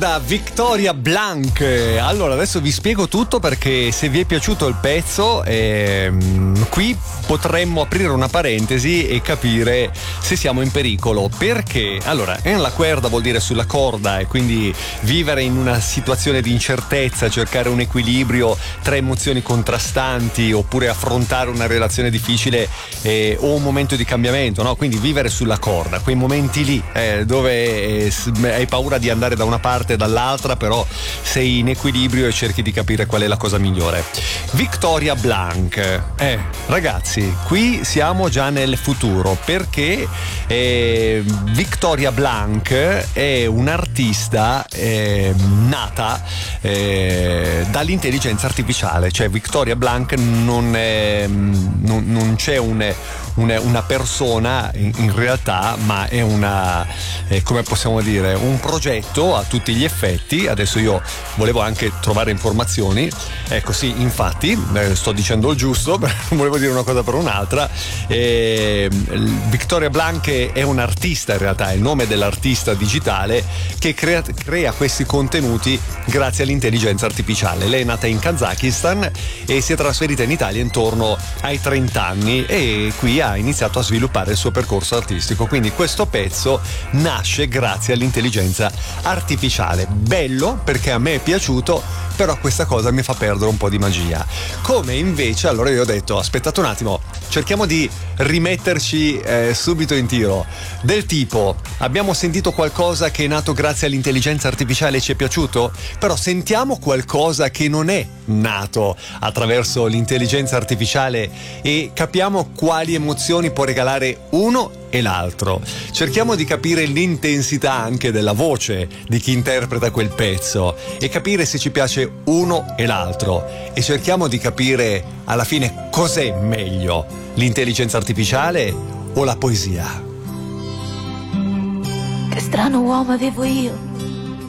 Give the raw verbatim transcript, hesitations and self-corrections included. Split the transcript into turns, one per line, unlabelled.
Da Victoria Blanc. Allora adesso vi spiego tutto, perché se vi è piaciuto il pezzo ehm, qui potremmo aprire una parentesi e capire se siamo in pericolo, perché allora en la cuerda vuol dire sulla corda, e quindi vivere in una situazione di incertezza, cercare un equilibrio tra emozioni contrastanti, oppure affrontare una relazione difficile eh, o un momento di cambiamento, no? Quindi vivere sulla corda, quei momenti lì eh, dove eh, hai paura di andare da una parte e dall'altra, però sei in equilibrio e cerchi di capire qual è la cosa migliore. Victoria Blanc, eh, ragazzi, qui siamo già nel futuro, perché eh, Victoria Blanc è un'artista eh, nata eh, dall'intelligenza artificiale, cioè Victoria Blanc non, è, non, non c'è un Una, una persona in, in realtà, ma è una eh, come possiamo dire, un progetto a tutti gli effetti. Adesso io volevo anche trovare informazioni, ecco sì, infatti eh, sto dicendo il giusto, non volevo dire una cosa per un'altra. eh, Victoria Blanc è un artista, in realtà è il nome dell'artista digitale che crea, crea questi contenuti grazie all'intelligenza artificiale. Lei è nata in Kazakistan e si è trasferita in Italia intorno ai trenta anni, e qui ha iniziato a sviluppare il suo percorso artistico. Quindi questo pezzo nasce grazie all'intelligenza artificiale. Bello, perché a me è piaciuto, però questa cosa mi fa perdere un po' di magia. Come invece, allora io ho detto, aspettate un attimo, cerchiamo di rimetterci eh, subito in tiro. Del tipo, abbiamo sentito qualcosa che è nato grazie all'intelligenza artificiale e ci è piaciuto, però sentiamo qualcosa che non è nato attraverso l'intelligenza artificiale e capiamo quali emozioni può regalare uno e l'altro. Cerchiamo di capire l'intensità anche della voce di chi interpreta quel pezzo e capire se ci piace uno e l'altro, e cerchiamo di capire alla fine cos'è meglio, l'intelligenza artificiale o la poesia.
Che strano uomo avevo io,